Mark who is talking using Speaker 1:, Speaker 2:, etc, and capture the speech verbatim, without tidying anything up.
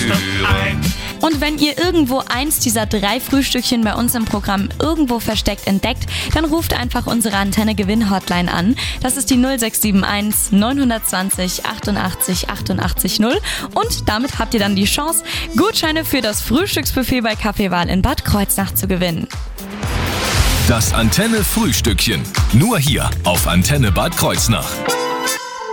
Speaker 1: hören.
Speaker 2: Und wenn ihr irgendwo eins dieser drei Frühstückchen bei uns im Programm irgendwo versteckt entdeckt, dann ruft einfach unsere Antenne-Gewinn-Hotline an. Das ist die null sechs sieben eins neun zwei null achtundachtzig achtundachtzig null. Und damit habt ihr dann die Chance, Gutscheine für das Frühstücksbuffet bei Kaffeewahl in Bad Kreuznach zu gewinnen.
Speaker 3: Das Antenne-Frühstückchen. Nur hier auf Antenne Bad Kreuznach.